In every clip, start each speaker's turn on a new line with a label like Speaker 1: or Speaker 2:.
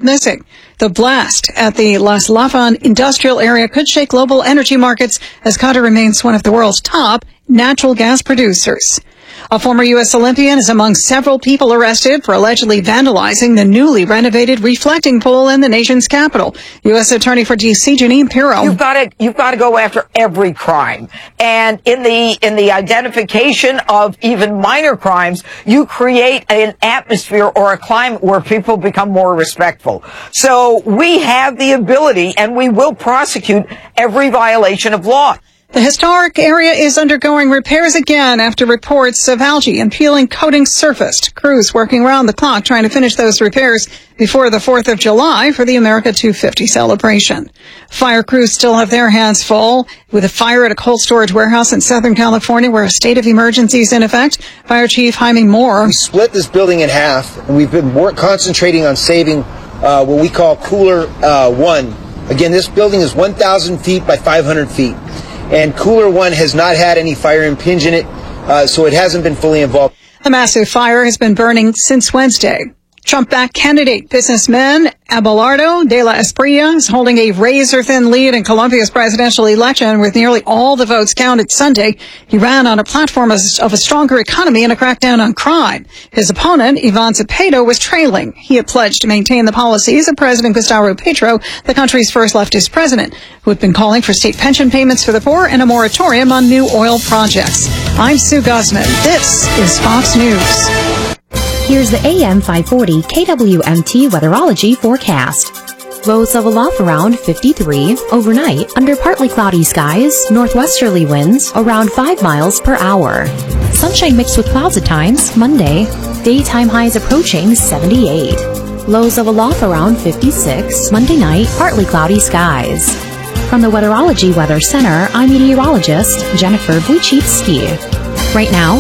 Speaker 1: missing. The blast at the Las Lafan industrial area could shake global energy markets as Qatar remains one of the world's top natural gas producers. A former U.S. Olympian is among several people arrested for allegedly vandalizing the newly renovated reflecting pool in the nation's capital. U.S. Attorney for D.C. Jeanine Pirro.
Speaker 2: You've got to go after every crime. And in the identification of even minor crimes, you create an atmosphere or a climate where people become more respectful. So we have the ability, and we will prosecute every violation of law.
Speaker 1: The historic area is undergoing repairs again after reports of algae and peeling coatings surfaced. Crews working around the clock trying to finish those repairs before the 4th of July for the America 250 celebration. Fire crews still have their hands full with a fire at a cold storage warehouse in Southern California where a state of emergency is in effect. Fire Chief Jaime Moore.
Speaker 3: We split this building in half, and we've been concentrating on saving what we call Cooler 1. Again, this building is 1,000 feet by 500 feet. And Cooler 1 has not had any fire impinge in it, so it hasn't been fully involved.
Speaker 1: A massive fire has been burning since Wednesday. Trump-backed candidate businessman Abelardo de la Espriella is holding a razor-thin lead in Colombia's presidential election with nearly all the votes counted Sunday. He ran on a platform of a stronger economy and a crackdown on crime. His opponent, Ivan Cepeda, was trailing. He had pledged to maintain the policies of President Gustavo Petro, the country's first leftist president, who had been calling for state pension payments for the poor and a moratorium on new oil projects. I'm Sue Guzman. This is Fox News.
Speaker 4: Here's the AM 540 KWMT weatherology forecast. Lows of aloft around 53. Overnight, under partly cloudy skies, northwesterly winds around 5 miles per hour. Sunshine mixed with clouds at times, Monday. Daytime highs approaching 78. Lows of aloft around 56. Monday night, partly cloudy skies. From the Weatherology Weather Center, I'm meteorologist Jennifer Wojcicki. Right now,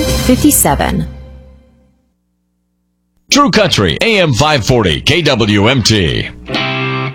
Speaker 4: 57.
Speaker 5: True Country, AM 540, KWMT.